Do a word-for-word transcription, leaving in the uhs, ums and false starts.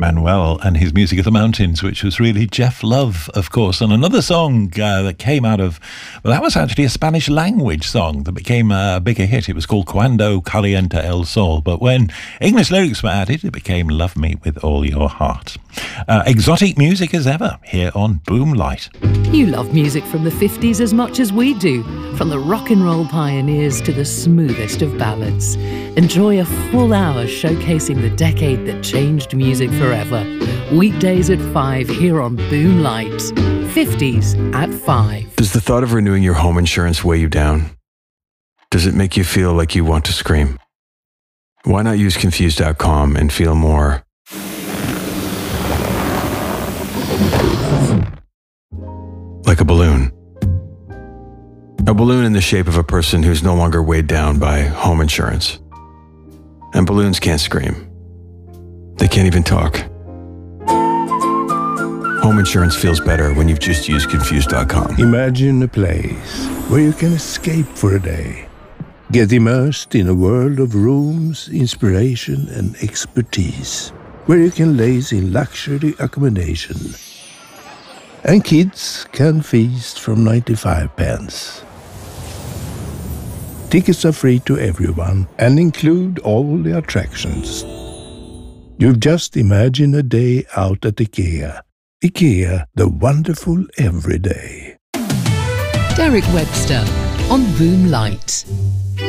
Manuel and his Music of the Mountains, which was really Jeff Love, of course. And another song uh, that came out of, well, that was actually a Spanish language song that became a bigger hit. It was called Cuando Calienta el Sol. But when English lyrics were added, it became Love Me With All Your Heart. Uh, exotic music as ever here on Boomlight. You love music from the fifties as much as we do, from the rock and roll pioneers to the smoothest of ballads. Enjoy a full hour showcasing the decade that changed music forever. Weekdays at five here on Boomlight. fifties at five. Does the thought of renewing your home insurance weigh you down? Does it make you feel like you want to scream? Why not use Confused dot com and feel more like a balloon? A balloon in the shape of a person who's no longer weighed down by home insurance. And balloons can't scream. They can't even talk. Home insurance feels better when you've just used Confused dot com. Imagine a place where you can escape for a day. Get immersed in a world of rooms, inspiration and expertise. Where you can laze in luxury accommodation. And kids can feast from ninety-five pence. Tickets are free to everyone and include all the attractions. You've just imagined a day out at IKEA. IKEA, the wonderful everyday. Derek Webster on Boomlight.